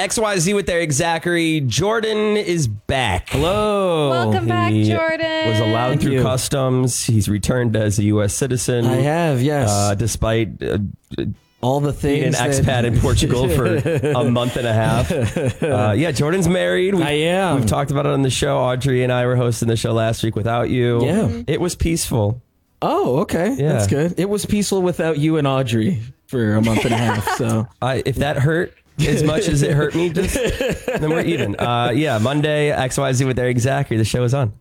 XYZ with Eric Zachary. Jordan is back. Hello. Welcome back, He Jordan. was allowed Thank through you. customs. He's returned as a U.S. citizen. I have, yes. Despite all the being an things. expat in Portugal for a month and a half. Yeah, Jordan's married. I am. We've talked about it on the show. Audrey and I were hosting the show last week without you. Yeah. It was peaceful. Oh, okay. Yeah. That's good. It was peaceful without you and Audrey for a month and a half. So If that hurt as much as it hurt me, then we're even. Yeah, Monday, XYZ with Eric Zachary. The show is on.